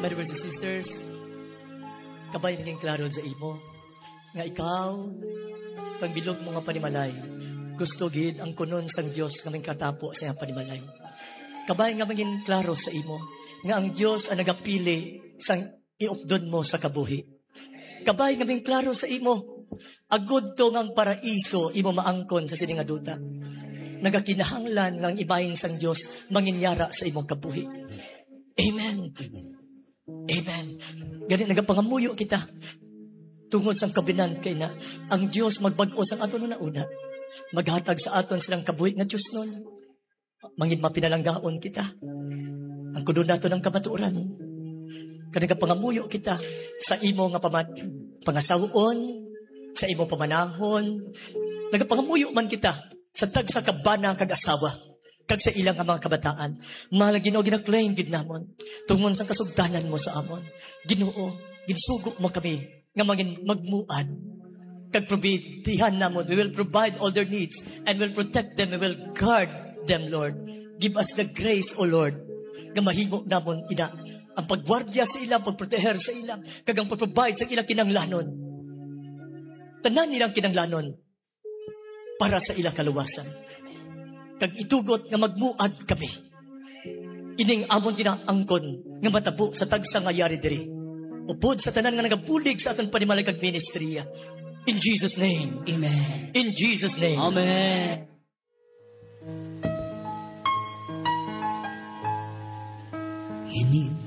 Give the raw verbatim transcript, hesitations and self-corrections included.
My brothers and sisters, kabay naging klaro sa imo nga ikaw pagbilog mo nga panimalay gusto gid ang kunon sang Dios nga may katapo sa iyang panimalay. Kabay nga maging klaro sa imo nga ang Dios ang nagapili sang iupdon mo sa kabuhi. Kabay nga maging klaro sa imo agud to nga ang paraiso imo maangkon sa sining nga duta. Nagakinahanglan nga ang ibahin sang Dios manginyara sa imong kabuhi. Amen. Amen. Gani nagapangamuyo kita tungod sa kabinan kay na ang Dios magbag-o sang aton na una. Maghatag sa aton silang kabuhi nga Dios nun. Mangin mapinalanggaon kita. Ang kudo nato ng kabaturan. Kani nagapangamuyo kita sa imo nga pamat pangasawon, sa imo pamanahon. Nagapangamuyo man kita sa tag sa kabana kag asawa. Kag sa ilang nga mga kabataan, mahal Ginoo ginaklaim gid namon tungod sa kasugdanan mo sa amon. Ginoo, ginsugo mo kami nga maging magmuad. Kag probidihan namon, we will provide all their needs and will protect them, we will guard them, Lord. Give us the grace, O Lord, nga mahimo namon ina ang pagwardya sa ilang, pagproteher sa ilang, kag ang pag-provide sa ilang kinanglanon. Tanan nilang kinanglanon para sa ilang kaluwasan. Kag itugot nga magmuad kami. Ining amon ginaangkon nga matabo sa tagsa nga yari diri. Upod sa tanan nga nagabulig sa aton panimalay kag ministriya. In Jesus' name. Amen. In Jesus' name. Amen. Hindi